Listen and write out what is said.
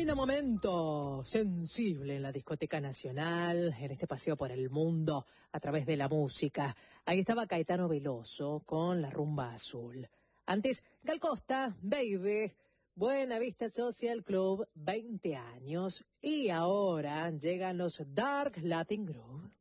lindo momento sensible en la discoteca nacional, en este paseo por el mundo a través de la música. Ahí estaba Caetano Veloso con la rumba azul. Antes, Gal Costa, Baby, Buena Vista Social Club, 20 años. Y ahora llegan los Dark Latin Groove.